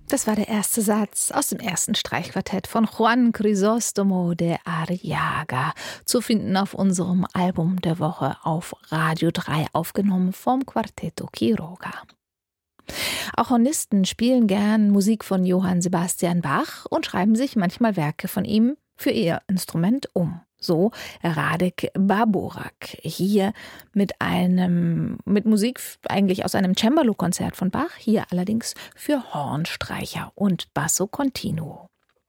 Das war der erste Satz aus dem ersten Streichquartett von Juan Crisóstomo de Arriaga, zu finden auf unserem Album der Woche auf Radio 3, aufgenommen vom Quartetto Quiroga. Auch Hornisten spielen gern Musik von Johann Sebastian Bach und schreiben sich manchmal Werke von ihm für ihr Instrument um. So Radek Báborak hier mit Musik eigentlich aus einem Cembalo-Konzert von Bach, hier allerdings für Horn, Streicher und Basso Continuo.